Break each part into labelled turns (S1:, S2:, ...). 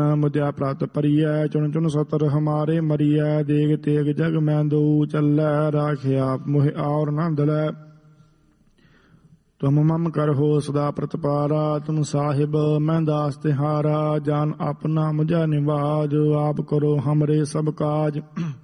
S1: मुद्या प्राप्त परियै चुन चुन सतर हमारे मरियै देग तेग जग मैं दो चलै राखे आप मोहि और न दलै तुम मम करहो सदा प्रतिपारा तुम साहिब मैं दास तिहारा जान अपना मुझा निवाज आप करो हमरे सब काज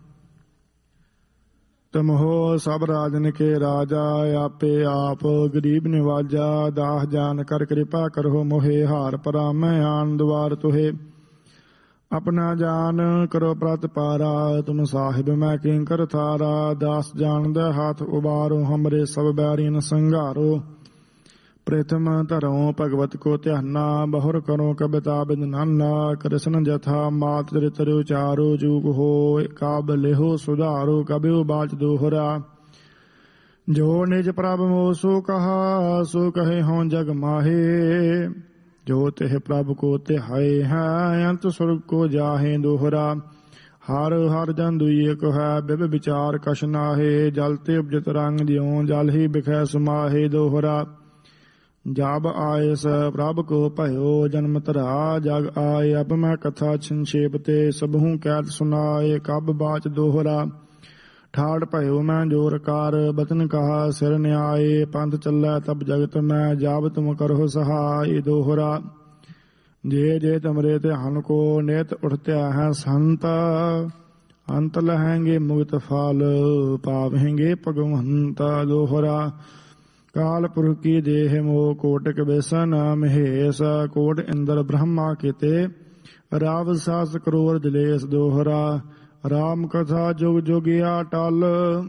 S1: तुम हो सब राजन के राजा आपे आप गरीब निवाजा दाह जान कर कृपा करहो मोहे हार परा मैं आन द्वार तुहे अपना जान करो प्रतिपारा तुम साहिब मैं किंकर थारा दास जान दे हाथ उबारो हमरे सब बैरीन संघारो प्रथम धरो भगवत को ध्याना बहुर करो कविता बिंद नाना कृष्ण जथा मात चरित्र उचारो जूग हो काब लेहो सुधारो कबियो बाच दोहरा जो निज प्रभ मोह सो कहा सो कहे हों जग माहे जो तिह प्रभु को तिहाए है अंत स्वर्ग को जाहे दोहरा हर हर जन दुई को है बिब विचार कश नाहे जल ते उपजत रंग दियो जल ही बिखै समाहे दोहरा जब आए स प्रभ को भयो जन्म तरा जग आए अब मैं कथा संक्षेप ते सबहू कैत सुनाए कब बाच दोहरा ठाड़ भयो मैं जोर कार बचन कहा सिर न्याय पंथ चलै तब जगत मैं जाब तुम करो सहाय दोहरा जे जे तुमरे ध्यान को नेत उठत्या है संत अंत लहेंगे मुक्त फल पावेंगे भगवंत दोहरा काल पुरख की देह मोह कोटक बेसन महेश कोट इंद्र ब्रह्मा केते राव सास करोर दिलेस दोहरा राम कथा जुग जुगिया टल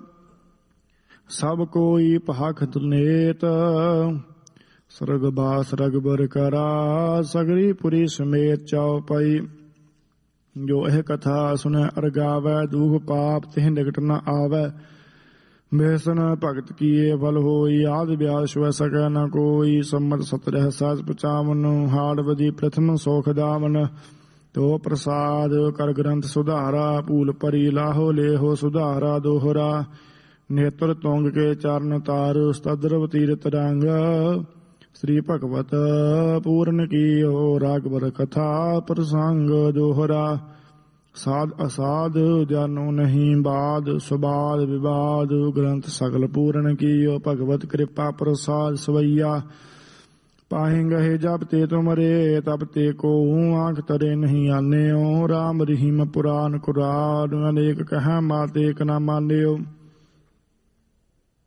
S1: सब कोई भाखत नेत सरग बास रगबर करा सगरी पुरी समेत चौपाई जो यह कथा सुने अरगावै दूह पाप तिह निकट न आवै बेसन भगत किए फल होई आदि ब्यास छुए सकै न कोई सम्मत 17 सहज 55 हाड़ बदी प्रथम सोख दामन तो प्रसाद कर ग्रंथ सुधारा भूल परी लाहो लेहो सुधारा दोहरा नेत्र तोंग के चरण तार स्तद्रव तीरथ रंग श्री भगवत पूर्ण की हो रागवर कथा प्रसंग दोहरा साध असाध जानो नहीं बाद सुबाद विवाद ग्रंथ सकल पूर्ण की हो भगवत कृपा प्रसाद सवैया पाएंगे जब ते तुमरे तब ते को आंख तरे नहीं आने राम रहीम पुराण कुरान अनेक कह माते एक न मान्यो